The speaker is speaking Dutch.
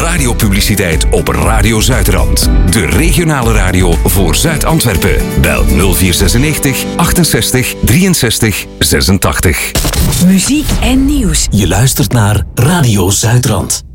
radiopubliciteit op Radio Zuidrand. De regionale radio voor Zuid-Antwerpen. Bel 0496 68 63 86. Muziek en nieuws. Je luistert naar Radio Zuidrand.